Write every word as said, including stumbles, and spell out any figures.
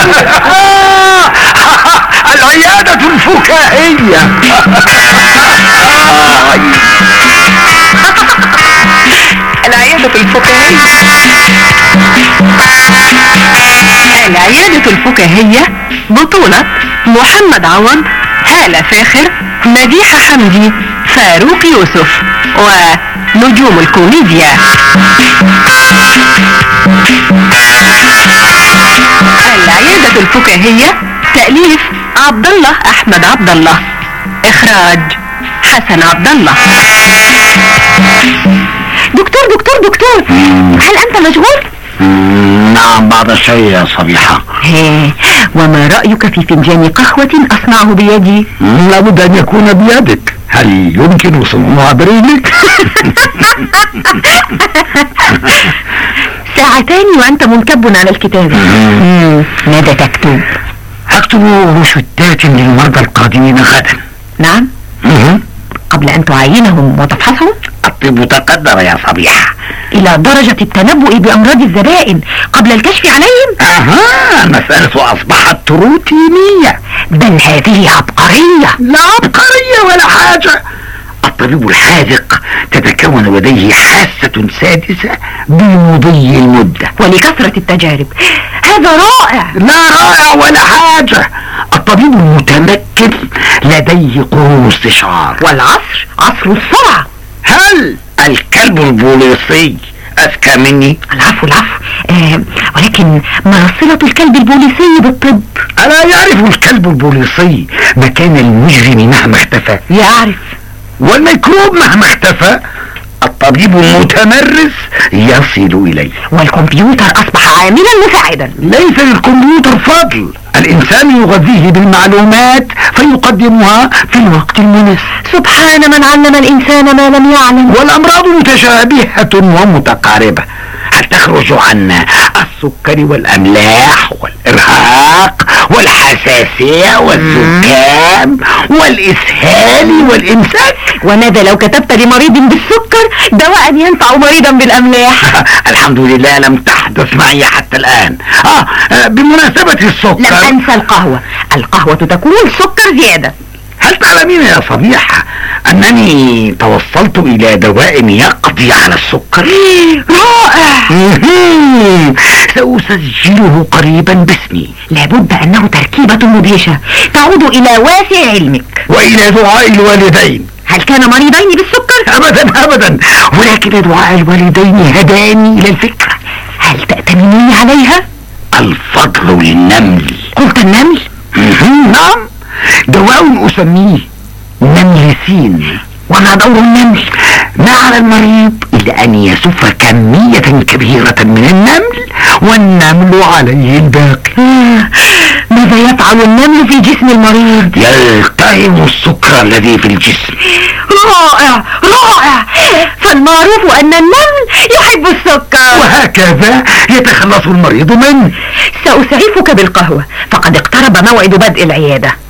العيادة الفكاهية. العيادة الفكاهية. العيادة الفكاهية بطولة محمد عوض، هالة فاخر، مديحة حمدي، فاروق يوسف، ونجوم الكوميديا. العيادة الفكاهية تأليف عبد الله أحمد عبد الله، إخراج حسن عبد الله. دكتور دكتور دكتور، هل أنت مشغول؟ نعم بعض الشيء يا صبيحة. وما رأيك في فنجان قهوة أصنعه بيدي؟ لابد أن يكون بيدك. هل يمكن صنعها برجلك؟ ساعتان وأنت منكب على الكتابة. ماذا تكتب؟ أكتب روشتات للمرضى القادمين غدا. نعم. مم. قبل أن تعينهم وتفحصهم؟ الطب تقدم يا صبيحة إلى درجة التنبؤ بأمراض الزبائن قبل الكشف عليهم؟ أها، المسألة أصبحت روتينية. بل هذه عبقرية. لا عبقرية ولا حاجة. الطبيب الحاذق تتكون لديه حاسة سادسة بمضي المدة ولكثرة التجارب. هذا رائع. لا رائع ولا حاجة. الطبيب المتمكن لديه قوة استشعار. والعصر عصر السرعة. هل الكلب البوليسي أذكى مني؟ العفو العفو. آه ولكن ما صلة الكلب البوليسي بالطب؟ ألا يعرف الكلب البوليسي مكان المجرم مهما اختفى؟ يعرف. والميكروب مهما اختفى الطبيب المتمرس يصل إليه. والكمبيوتر أصبح عاملا مساعدا. ليس للكمبيوتر فضل، الإنسان يغذيه بالمعلومات فيقدمها في الوقت المناسب. سبحان من علم الإنسان ما لم يعلم. والأمراض متشابهة ومتقاربة. هل تخرج عن السكر والأملاح والإرهاق والحساسية والزكام والإسهال والإمساك. وماذا لو كتبت لمريض بالسكر دواء ينفع مريضا بالأملاح؟ الحمد لله لم تحدث معي حتى الآن. آه, آه بمناسبة السكر، لم أنسى القهوة. القهوة تكون سكر زيادة. هل تعلمين يا صبيحة أنني توصلت إلى دواء يقضي على السكر؟ رائع. سأسجله قريبا باسمي. لابد أنه تركيبة مدهشة تعود إلى واسع علمك وإلى دعاء الوالدين. هل كان مريضين بالسكر؟ أبدا أبدا، ولكن دعاء الوالدين هداني إلى الفكرة. هل تأتمنين عليها؟ الفضل للنمل. قلت النمل؟ نعم، دواء أسميه نملسين. وما دور النمل؟ ما على المريض إلا أن يسف كمية كبيرة من النمل والنمل عليه الباقي. آه. ماذا يفعل النمل في جسم المريض؟ يلتئم السكر الذي في الجسم. رائع رائع. فالمعروف أن النمل يحب السكر، وهكذا يتخلص المريض منه. سأسعفك بالقهوة، فقد اقترب موعد بدء العيادة.